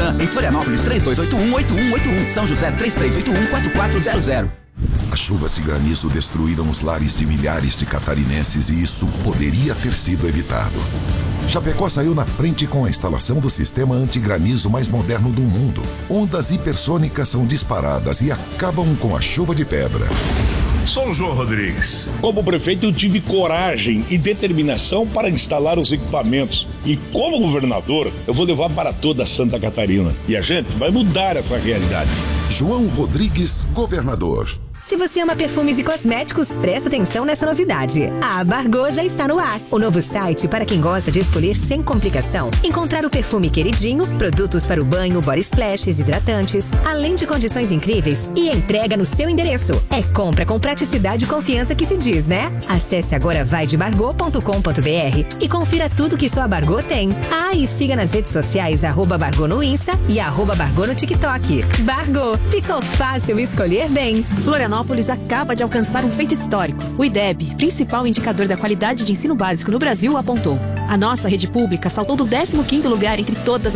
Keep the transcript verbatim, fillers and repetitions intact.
Biosan. Em Florianópolis, três dois oito um, oito um oito um. São José, três três oito um, quatro quatro zero zero. As chuvas de granizo destruíram os lares de milhares de catarinenses e isso poderia ter sido evitado. Chapecó saiu na frente com a instalação do sistema antigranizo mais moderno do mundo. Ondas hipersônicas são disparadas e acabam com a chuva de pedra. Sou o João Rodrigues. Como prefeito, eu tive coragem e determinação para instalar os equipamentos. E como governador, eu vou levar para toda Santa Catarina. E a gente vai mudar essa realidade. João Rodrigues, governador. Se você ama perfumes e cosméticos, presta atenção nessa novidade. A Bargô já está no ar. O novo site para quem gosta de escolher sem complicação. Encontrar o perfume queridinho, produtos para o banho, body splashes, hidratantes, além de condições incríveis e entrega no seu endereço. É compra com praticidade e confiança que se diz, né? Acesse agora vai de bargô ponto com ponto b r e confira tudo que só a Bargô tem. Ah, e siga nas redes sociais arroba Bargô no Insta e arroba Bargô no TikTok. Bargô, ficou fácil escolher bem. Florianópolis acaba de alcançar um feito histórico. O I D E B, principal indicador da qualidade de ensino básico no Brasil, apontou: a nossa rede pública saltou do décimo quinto lugar entre todas